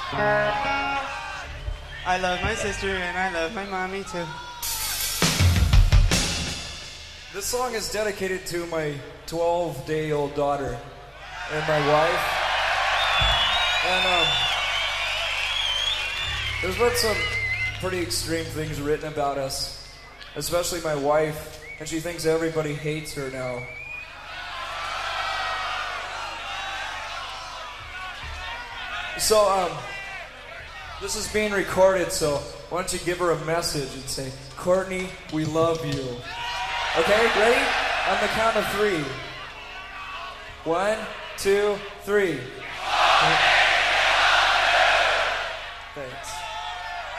I love my sister and I love my mommy too. This song is dedicated to my 12-day-old daughter and my wife. And there's been some pretty extreme things written about us, especially my wife, and she thinks everybody hates her now. So, this is being recorded, so why don't you give her a message and say, Courtney, we love you. Okay, ready? On the count of 3. 1, 2, 3.